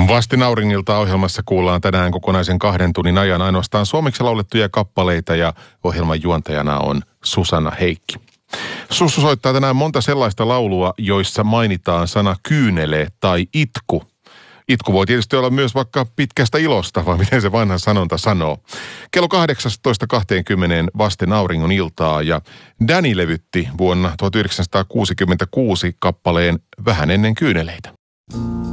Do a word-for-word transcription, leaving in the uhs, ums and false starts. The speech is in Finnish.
Vasten auringilta ohjelmassa kuullaan tänään kokonaisen kahden tunnin ajan ainoastaan suomeksi laulettuja kappaleita ja ohjelman juontajana on Susanna Heikki. Sussu soittaa tänään monta sellaista laulua, joissa mainitaan sana kyynele tai itku. Itku voi tietysti olla myös vaikka pitkästä ilosta, vai miten se vanha sanonta sanoo. Kello kahdeksastatoista kaksikymmentä vasten auringon iltaa ja Danny levytti vuonna tuhatyhdeksänsataakuusikymmentäkuusi kappaleen Vähän ennen kyyneleitä.